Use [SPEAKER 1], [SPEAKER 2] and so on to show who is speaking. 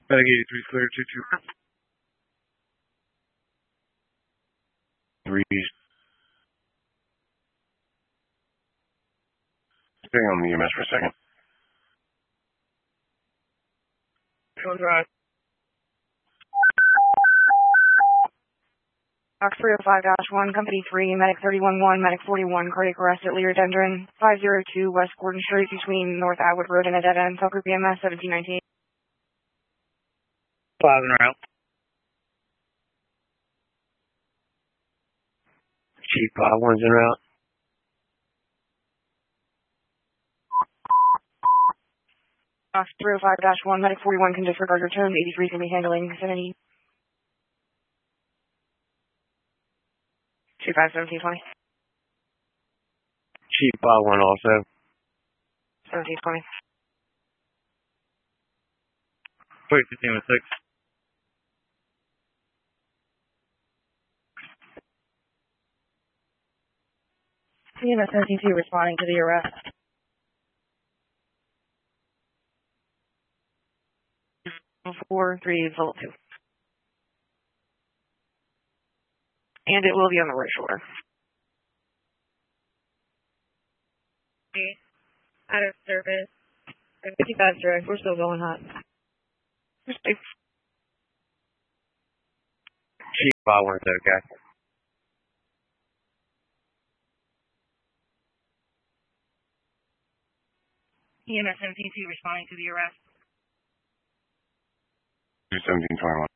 [SPEAKER 1] Medic 83 clear 22. 3. Stay on the EMS for a second.
[SPEAKER 2] Box 305-1, Company 3, Medic 31-1, Medic 41, cardiac arrest at Lear-Dendron, 502 West Gordon Street between North Atwood Road and a dead end. Cell group EMS 1719.
[SPEAKER 3] 5 en route.
[SPEAKER 4] Chief 1's en route.
[SPEAKER 2] Box 305-1, Medic 41 can disregard your tone. 83 can be handling vicinity. 25-1720.
[SPEAKER 4] Chief 1 also.
[SPEAKER 2] 1720.
[SPEAKER 3] Wait, 15 with 6.
[SPEAKER 2] EMS 17-2 responding to the arrest. Four, 3, Volt 2. And it will be on the right shoulder. Out of service. 55 direct. We're still going hot.
[SPEAKER 4] Chief 1's okay.
[SPEAKER 2] EMS 17-2 responding to the arrest.
[SPEAKER 1] 1721.